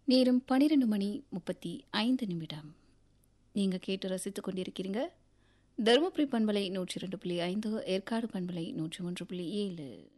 நேரம் 12:35. நீங்கள் கேட்டு ரசித்துக் கொண்டிருக்கிறீங்க தருமபுரி பண்பலை 102.5, ஏற்காடு பண்பலை 101.7.